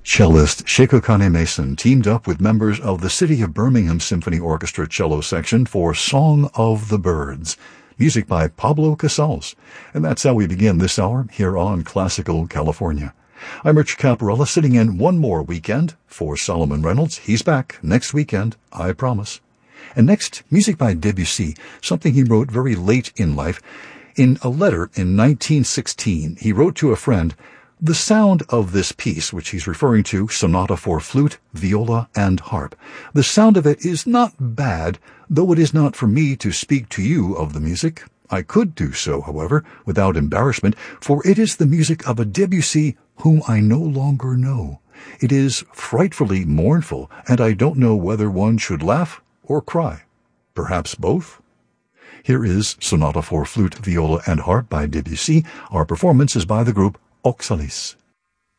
Cellist Shakokane Mason teamed up with members of the City of Birmingham Symphony Orchestra cello section for Song of the Birds, music by Pablo Casals. And that's how we begin this hour here on Classical California. I'm Rich Caparella, sitting in one more weekend for Solomon Reynolds. He's back next weekend, I promise. And next, music by Debussy, something he wrote very late in life. In a letter in 1916, he wrote to a friend, "The sound of this piece," which he's referring to, Sonata for Flute, Viola, and Harp, "the sound of it is not bad, though it is not for me to speak to you of the music. I could do so, however, without embarrassment, for it is the music of a Debussy whom I no longer know. It is frightfully mournful, and I don't know whether one should laugh or cry. Perhaps both?" Here is Sonata for Flute, Viola, and Harp by Debussy. Our performance is by the group Oxalis.